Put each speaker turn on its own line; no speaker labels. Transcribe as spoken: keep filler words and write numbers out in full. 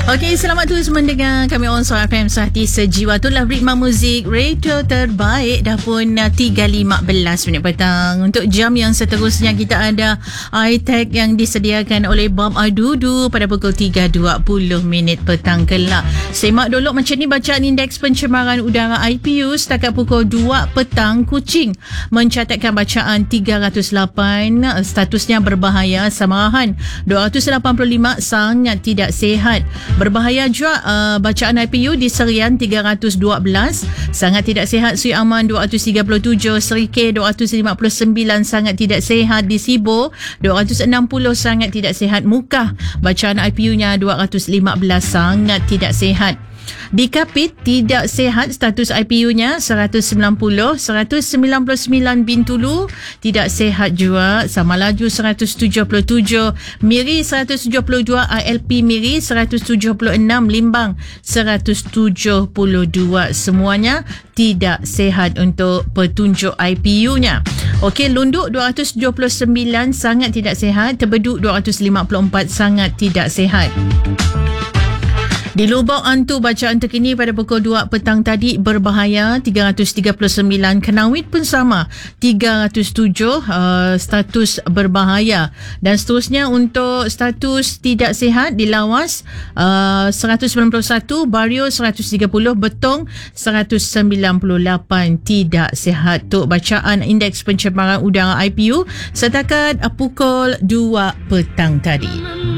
Okey, selamat terus mendengar kami on Suara F M Sehati Sejiwa. Itulah ritma muzik radio terbaik. Dah pun uh, tiga lima belas minit petang. Untuk jam yang seterusnya kita ada I-Tech yang disediakan oleh Bob Adudu pada pukul tiga dua puluh minit petang kelak. Semak dulu macam ni bacaan indeks pencemaran udara I P U setakat pukul dua petang. Kuching mencatatkan bacaan tiga ratus lapan, statusnya berbahaya. Samarahan dua ratus lapan puluh lima, sangat tidak sihat. Berbahaya juga uh, bacaan I P U di Serian tiga ratus dua belas, sangat tidak sihat. Sui Aman dua ratus tiga puluh tujuh, Serikeh dua ratus lima puluh sembilan, sangat tidak sihat. Di Sibo dua ratus enam puluh, sangat tidak sihat. Mukah bacaan I P U-nya dua ratus lima belas, sangat tidak sihat. Di Kapit tidak sihat, status I P U-nya seratus sembilan puluh, seratus sembilan puluh sembilan Bintulu tidak sihat juga. Sama Laju seratus tujuh puluh tujuh, Miri seratus tujuh puluh dua, I L P Miri seratus tujuh puluh enam, Limbang seratus tujuh puluh dua. Semuanya tidak sihat untuk petunjuk I P U-nya. Okey, Lunduk dua ratus tujuh puluh sembilan, sangat tidak sihat. Tebeduk dua ratus lima puluh empat, sangat tidak sihat. Di Lubuk Antu, bacaan terkini pada pukul dua petang tadi berbahaya tiga ratus tiga puluh sembilan. Kenawit pun sama tiga ratus tujuh, uh, status berbahaya. Dan seterusnya untuk status tidak sihat di Lawas uh, seratus sembilan puluh satu, Bario seratus tiga puluh, Betong seratus sembilan puluh lapan tidak sihat. Untuk bacaan indeks pencemaran udara I P U setakat uh, pukul dua petang tadi.